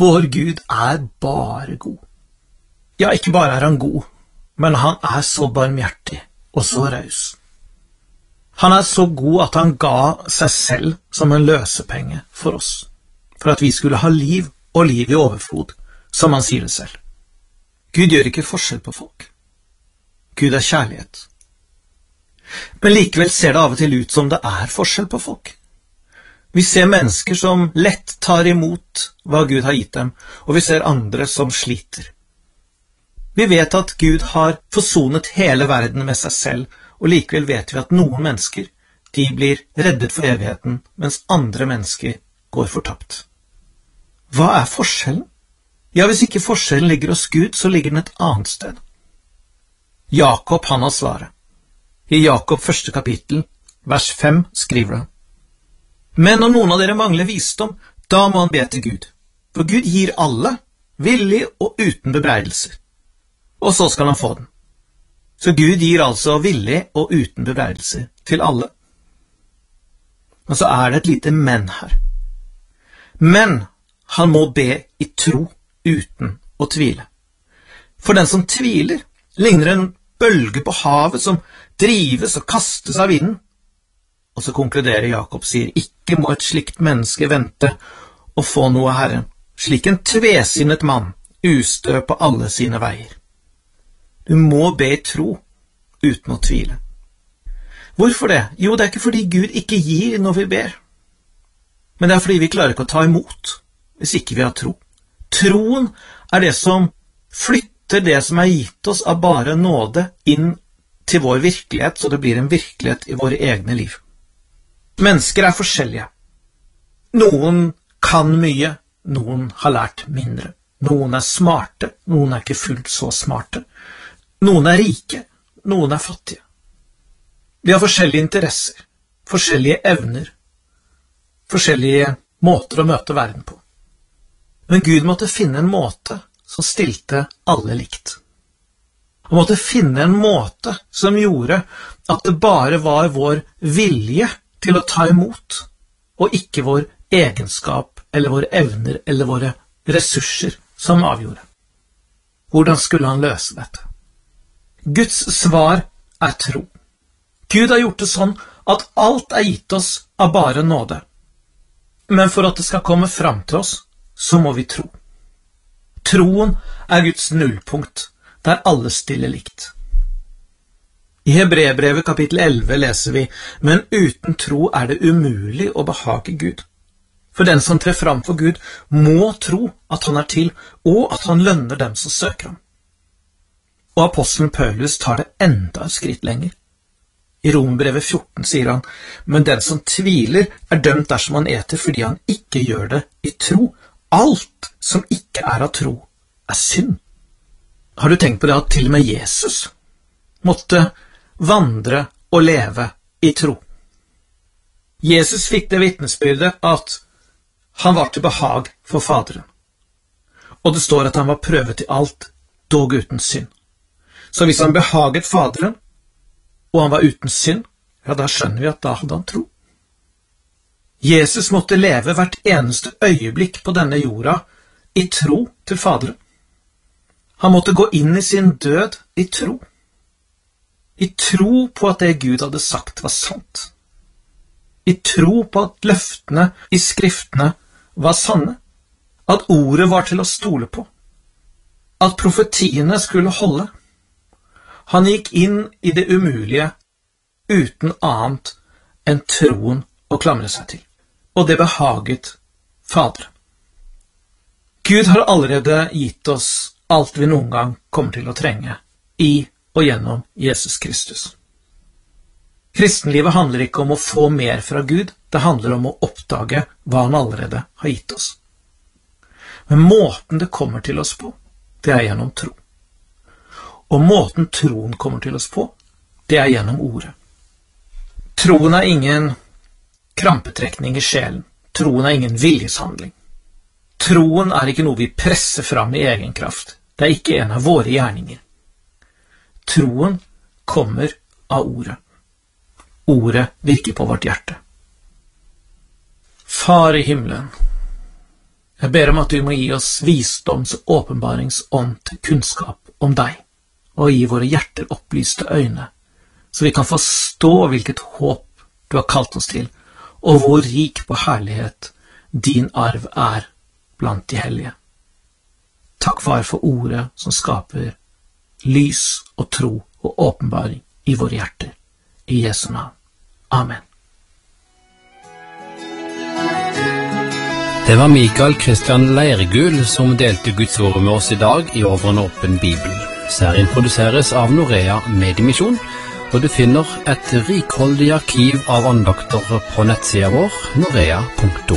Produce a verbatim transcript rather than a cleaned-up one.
Vår Gud er bare god. Ja, ikke bare er han god, men han er så barmhjertig og så raus. Han er så god at han ga seg selv som en løsepenge for oss, for at vi skulle ha liv og liv i overflod, som han sier det selv. Gud gjør ikke forskjell på folk. Gud er kjærlighet. Men likevel ser det av og til ut som det er forskjell på folk. Vi ser mennesker som lett tar imot hva Gud har gitt dem, og vi ser andre som sliter. Vi vet at Gud har forsonet hele verden med seg selv, og likevel vet vi at noen mennesker, de blir reddet for evigheten, mens andre mennesker går fortapt. Hva er forskjellen? Ja, hvis ikke forskjellen ligger hos Gud, så ligger den et annet sted. Jakob, han har svaret. I Jakob første kapittel, vers fem, skriver han: Men når noen av dere mangler visdom, da må han be til Gud. For Gud gir alle, villig og uten bebreidelser. Og så skal han få den. Så Gud gir altså villig og uten bebreidelser til alle. Men så er det et lite men her. Men han må be i tro uten å tvile. For den som tviler, ligner en bølge på havet som drives og kastes av vinden. Og så konkluderer Jakob, sier, ikke må et slikt menneske vente og få noe av Herren, slik en tvesinnet mann, ustø på alle sine veier. Du må be i tro, uten å tvile. Hvorfor det? Jo, det er ikke fordi Gud ikke gir når vi ber, men det er fordi vi klarer ikke å ta imot, hvis ikke vi har tro. Troen er det som flytter det som er gitt oss av bare nåde inn til vår virkelighet, så det blir en virkelighet i våre egne liv. Mennesker er forskjellige. Noen kan mye, noen har lært mindre. Noen er smarte, noen er ikke fullt så smarte. Noen er rike, noen er fattige. Vi har forskjellige interesser, forskjellige evner, forskjellige måter å møte verden på. Men Gud måtte finne en måte som stilte alle likt. Han måtte finne en måte som gjorde at det bare var vår vilje til å ta imot, og ikke vår egenskap, eller våre evner, eller våre ressurser som avgjorde. Hvordan skulle han løse dette? Guds svar er tro. Gud har gjort det sånn at alt er gitt oss av bare nåde. Men for at det skal komme fram til oss, så må vi tro. Troen er Guds nullpunkt, der alle stiller likt. I Hebreerbrevet kapittel elleve leser vi, men uten tro er det umulig å behage Gud. For den som trer fram for Gud må tro at han er til, og at han lønner dem som søker ham. Og apostelen Paulus tar det enda et skritt lenger. I Romerbrevet fjorten sier han, men den som tviler er dømt dersom han eter fordi han ikke gjør det i tro. Alt som ikke er av tro er synd. Har du tenkt på det at til og med Jesus måtte vandre og leve i tro? Jesus fikk det vitnesbyrdet at han var til behag for Faderen. Og det står at han var prøvet i alt, dog uten synd. Så hvis han behaget Faderen, og han var uten synd, ja, da skjønner vi at da hadde han tro. Jesus måtte leve hvert eneste øyeblikk på denne jorda i tro til Faderen. Han måtte gå inn i sin død i tro. I tro på at det Gud hadde sagt var sant. I tro på at løftene i skriftene var sanne. At ordet var til å stole på. At profetiene skulle holde. Han gikk inn i det umulige uten annet enn troen å klamre seg til. Og det behaget Faderen. Gud har allerede gitt oss alt vi noen gang kommer til å trenge i og gjennom Jesus Kristus. Kristenlivet handler ikke om å få mer fra Gud, det handler om å oppdage hva han allerede har gitt oss. Men måten det kommer til oss på, det er gjennom tro. Og måten troen kommer til oss på, det er gjennom ordet. Troen er ingen krampetrekning i sjelen. Troen er ingen viljeshandling. Troen er ikke noe vi presser fram i egen kraft. Det er ikke en av våre gjerninger. Troen kommer av ordet. Ordet virker på vårt hjerte. Far i himmelen, Jeg ber om at du må gi oss visdoms- og åpenbaringsånd til kunnskap om deg, og gi våre hjerter opplyste øyne, så vi kan forstå hvilket håp du har kalt oss til, og hvor rik på herlighet din arv er blant de hellige. Takk, far, for ordet som skaper lys og tro og åpenbaring i våre hjerter. I Jesu navn. Amen. Det var Mikael Kristian Leirgul som delte Guds ord med oss i dag i Over en åpen bibel. Serien produseres av Norea Mediemisjon, og du finner et rikholdig arkiv av andakter på nettsida vår, norea punktum no.